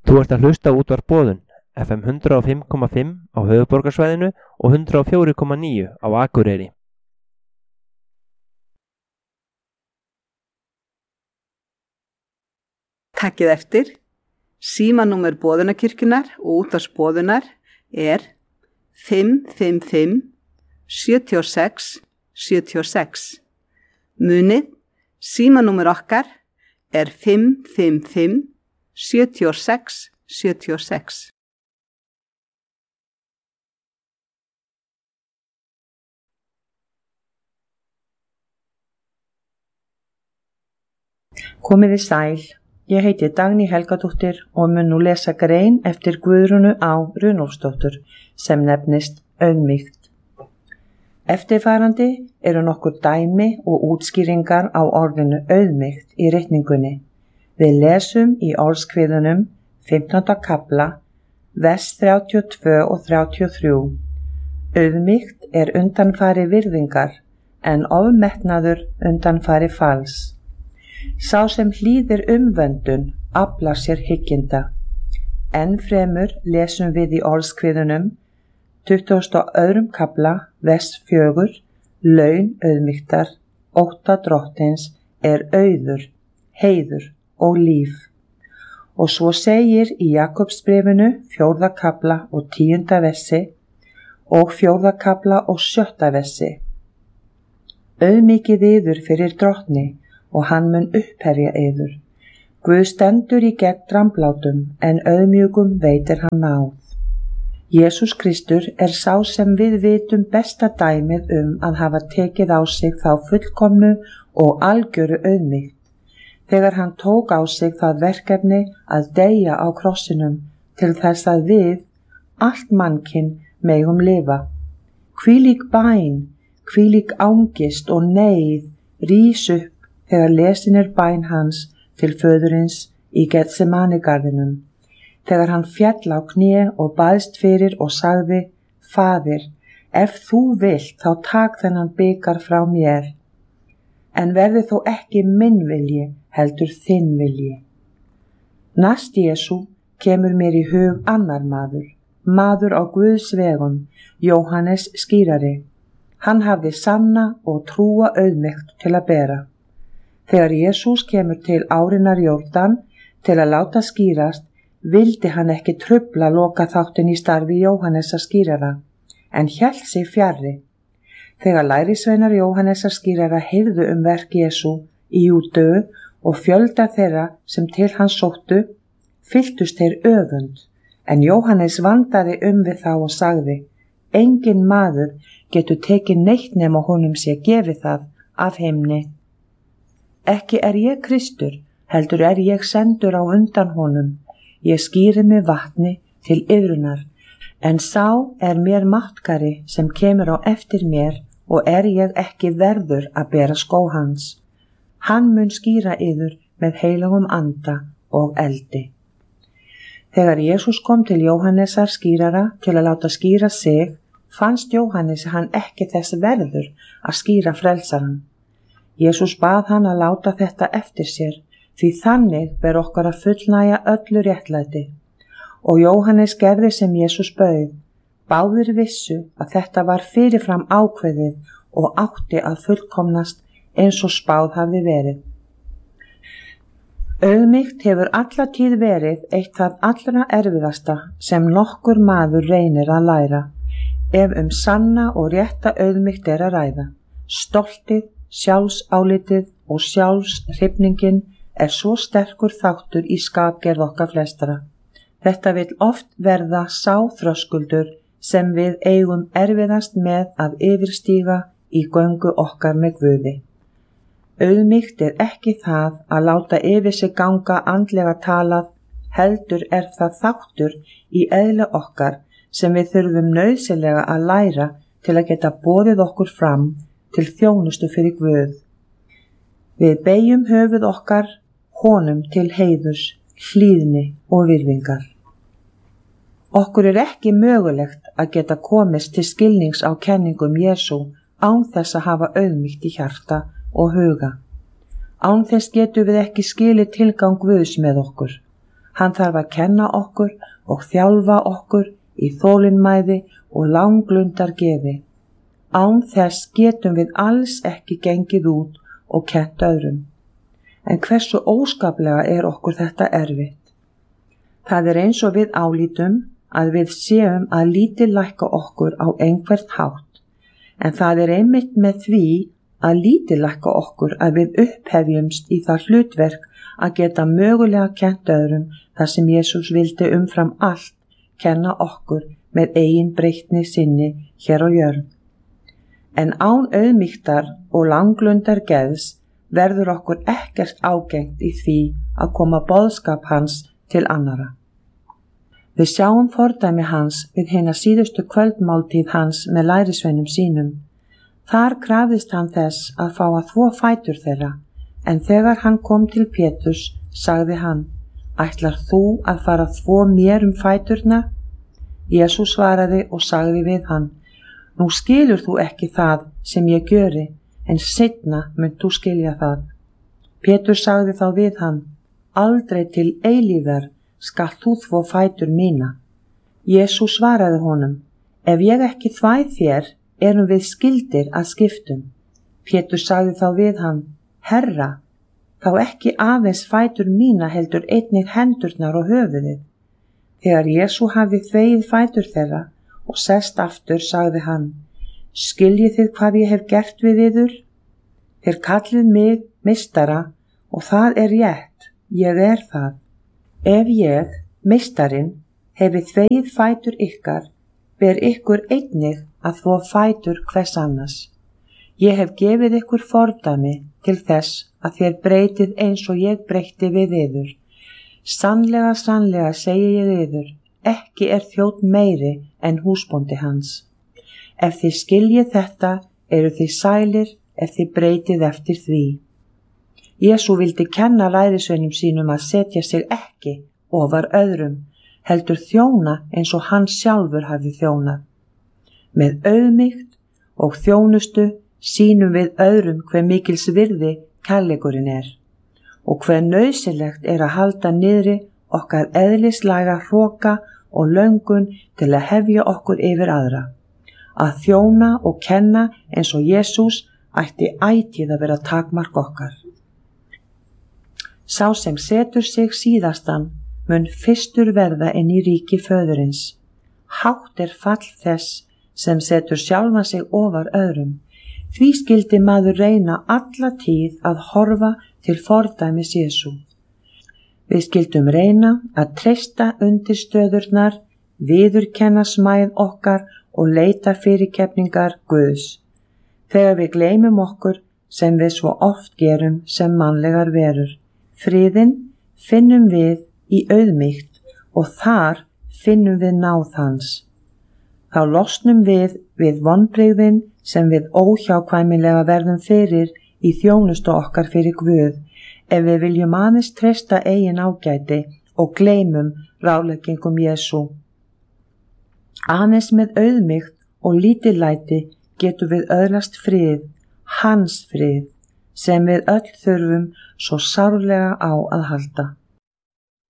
Þú ert að hlusta á Útvarp Boðun, FM 105,5 á höfuðborgarsvæðinu og 104,9 á Akureyri. Takkið eftir, símanúmer Boðunarkirkjunnar og Útvarps Boðunar er 555 76 76. Munið, símanúmer okkar er 555 76 76. Komiði sæl, ég heiti Dagný Helgadóttir og mun nú lesa grein eftir Guðrúnu Á. Runólfsdóttur sem nefnist Auðmýkt. Eftirfarandi eru nokkur dæmi og útskýringar á orðinu auðmýkt í ritningunni. Við lesum í orðskviðunum 15. kafla, vers 32 og 33. Auðmýkt er undanfari virðingar, en ofmetnaður undanfari falls. Sá sem hlýðir umvöndun aflar sér hygginda. Enn fremur lesum við í orðskviðunum 22. kafla, vers 4, laun auðmýktar, ótta drottins er auður, heiður og líf. Og svo segir í Jakobsbréfinu 4. kafla og 10. versi og 4. kafla og 7. versi. Auðmýkið yður fyrir drottni og hann mun upphefja yður. Guð stendur í gegn dramblátum en auðmjúkum veitir hann náð. Jesús Kristur er sá sem við vitum besta dæmið að hafa tekið á sig þá fullkomnu og algjöru auðmýkt, þegar hann tók á sig það verkefni að deyja á krossinum til þess að við, allt mannkyn, megum lifa. Hvílík bæn, hvílík ángist og neyð rís upp þegar lesin er bæn hans til föðurins í Getsemanigarðinum, þegar hann féll á kné og baðst fyrir og sagði, Faðir, ef þú vilt þá tak þennan bikar frá mér, en verði þó ekki minn vilji, heldur þinn vilji. Næst Jesú kemur mér í hug annar maður á Guðs vegum, Jóhannes skírari. Hann hafði sanna og trúa auðmýkt til að bera. Þegar Jesús kemur til árinnar Jórdan til að láta skírast, vildi hann ekki trufla lokaþáttinn í starfi Jóhannesar skírara, en hélt sig fjarri. Þegar lærisveinar Jóhannesar skírara heyrðu verk Jesú í Júdeu og fjölda þeirra sem til hans sóttu, fylltust þeir öfund, en Jóhannes vandaði við þá og sagði, engin maður getur tekið neitt nema honum sé gefið það af himni. Ekki er ég Kristur, heldur er ég sendur á undan honum. Ég skýri með vatni til iðrunar, en sá er mér máttkari sem kemur á eftir mér og er ég ekki verður að bera skó hans. Hann mun skýra yður með heilagum anda og eldi. Þegar Jesús kom til Jóhannesar skýrara til að láta skýra sig, fannst Jóhannes hann ekki þess verður að skýra frelsaran. Jesús bað hann að láta þetta eftir sér, því þannig ber okkar að fullnægja öllu réttlæti. Og Jóhannes gerði sem Jesús bauð. Báðir vissu að þetta var fyrirfram ákveðið og átti að fullkomnast eins og spáð hafði verið. Auðmýkt hefur alla tíð verið eitt það allra erfiðasta sem nokkur maður reynir að læra, ef sanna og rétta auðmýkt er að ræða. Stoltið, sjálfsálitið og sjálfshrifningin er svo sterkur þáttur í skapgerð okkar flestara. Þetta vill oft verða sá þröskuldur sem við eigum erfiðast með að yfirstíga í göngu okkar með Guði. Auðmýkt er ekki það að láta yfir sig ganga andlega talað, heldur er það þáttur í eðli okkar sem við þurfum nauðsynlega að læra til að geta boðið okkur fram til þjónustu fyrir Guð. Við beygjum höfuð okkar honum til heiðurs, hlýðni og virðingar. Okkur er ekki mögulegt að geta komist til skilnings á kenningum Jesú án þess að hafa auðmýkt í hjarta og huga. Án þess getum við ekki skilið tilgang Guðs með okkur. Hann þarf að kenna okkur og þjálfa okkur í þolinmæði og langlundar geði. Án þess getum við alls ekki gengið út og kennt öðrum. En hversu óskaplega er okkur þetta erfitt? Það er eins og við álítum að við séum að lítillækka okkur á einhvern hátt, en það er einmitt með því að lítillækka okkur að við upphefjumst í það hlutverk að geta mögulega kennt öðrum það sem Jesús vildi umfram allt kenna okkur með eigin breytni sinni hér á jörð. En án auðmýktar og langlundar geðs verður okkur ekkert ágengt í því að koma boðskap hans til annara. Við sjáum fordæmi hans við hina síðustu kvöldmáltíð hans með lærisveinum sínum. Þar krafðist hann þess að fá að þvo fætur þeirra, en þegar hann kom til Péturs, sagði hann: Ætlar þú að fara að þvo mér fæturna? Jesús svaraði og sagði við hann: Nú skilur þú ekki það sem ég gjöri, en seinna munt þú skilja það. Pétur sagði þá við hann: Aldrei til eilífðar skalt þú þvo fætur mína. Jesús svaraði honum: Ef ég ekki þvæ þér, erum við skyldir að skiptum. Pétur sagði þá við hann: Herra, þá ekki aðeins fætur mína heldur einnig hendurnar og höfuðið. Þegar Jesú hafði þvegið fætur þeirra og sest aftur, sagði hann: Skiljið þið hvað ég hef gert við yður? Þér kallið mig meistara og það er rétt, ég er það. Ef ég, meistarinn, hefi þvegið fætur ykkar, ber ykkur einnig að þvo fætur hvers annars. Ég hef gefið ykkur fordæmi til þess að þér breytið eins og ég breytti við yður. Sannlega, sannlega segi ég yður, ekki er þjónn meiri en húsbóndi hans. Ef þið skiljið þetta, eru þið sælir ef þið breytið eftir því. Jesú vildi kenna lærisveinum sínum að setja sig ekki ofar öðrum, heldur þjóna eins og hann sjálfur hafði þjónað. Með auðmýkt og þjónustu sýnum við öðrum hve mikils virði kærleikurinn er og hve nauðsynlegt er að halda niðri okkar eðlislæga hroka og löngun til að hefja okkur yfir aðra. Að þjóna og kenna eins og Jesús ætti ætíð að vera takmark okkar. Sá sem setur sig síðastan mun fyrstur verða inn í ríki föðurins. Hátt er fall þess sem setur sjálfa sig ofar öðrum. Því skyldi maður reyna alla tíð að horfa til fordæmis Jesú. Við skildum reyna að treysta undirstöðurnar, viðurkenna smæð okkar og leita fyrirgefningar Guðs. Þegar við gleymum okkur sem við svo oft gerum sem mannlegar verur. Friðinn finnum við í auðmýkt og þar finnum við náð hans. Þá losnum við vonbrigðin sem við óhjákvæmilega verðum fyrir í þjónustu okkar fyrir Guð, ef við viljum aðeins treysta eigin ágæti og gleymum ráðleggingum Jesú. Aðeins með auðmýkt og lítillæti getum við öðlast frið, hans frið, sem við öll þurfum svo sárlega á að halda.